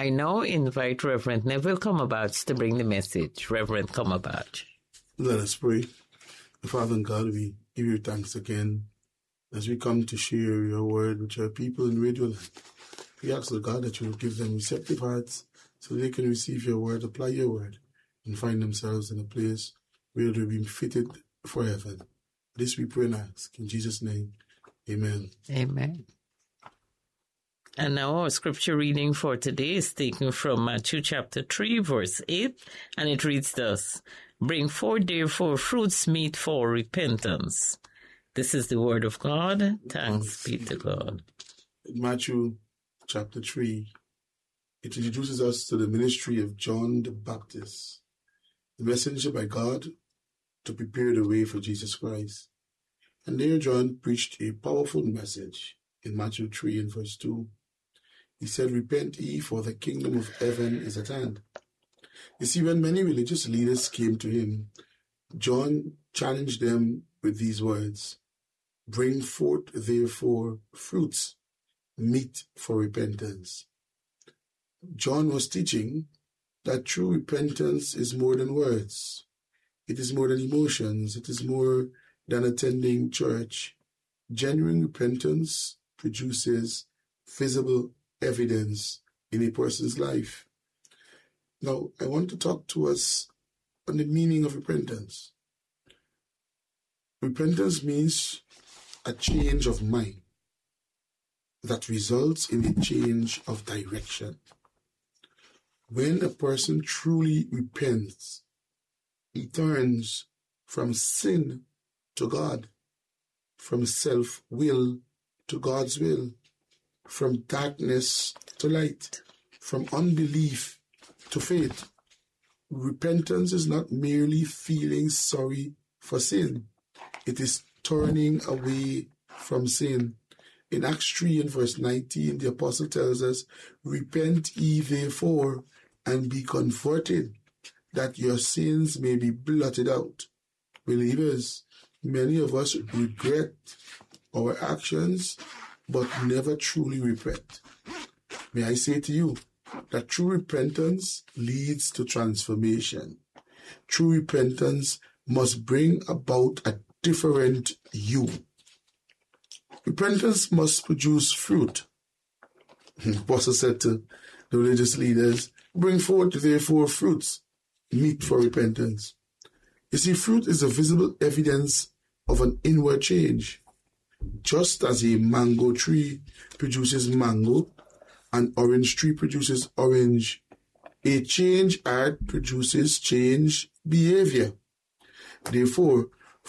I now invite Reverend Neville Comerbatch to bring the message. Reverend Comerbatch. Let us pray. Father and God, we give you thanks again as we come to share your word with your people in Radio Land. We ask, Lord God, that you will give them receptive hearts so they can receive your word, apply your word, and find themselves in a place where they'll be fitted for heaven. This we pray and ask. In Jesus' name, amen. Amen. And now our scripture reading for today is taken from Matthew chapter 3, verse 8, and it reads thus, "Bring forth therefore fruits meet for repentance." This is the word of God. Thanks be to God. Matthew chapter 3, it introduces us to the ministry of John the Baptist, the messenger by God to prepare the way for Jesus Christ. And there John preached a powerful message in Matthew 3 and verse 2. He said, "Repent ye, for the kingdom of heaven is at hand." You see, when many religious leaders came to him, John challenged them with these words, "Bring forth therefore fruits, meet for repentance." John was teaching that true repentance is more than words. It is more than emotions. It is more than attending church. Genuine repentance produces visible evidence in a person's life. Now, I want to talk to us on the meaning of repentance. Repentance means a change of mind that results in a change of direction. When a person truly repents, he turns from sin to God, from self-will to God's will, from darkness to light, from unbelief to faith. Repentance is not merely feeling sorry for sin. It is turning away from sin. In Acts 3 and verse 19, the apostle tells us, "Repent ye therefore and be converted, that your sins may be blotted out." Believers, many of us regret our actions, but never truly repent. May I say to you that true repentance leads to transformation. True repentance must bring about a different you. Repentance must produce fruit. The apostle said to the religious leaders, "Bring forth therefore fruits, meet for repentance." You see, fruit is a visible evidence of an inward change. Just as a mango tree produces mango, an orange tree produces orange, a change heart produces change behavior. Therefore,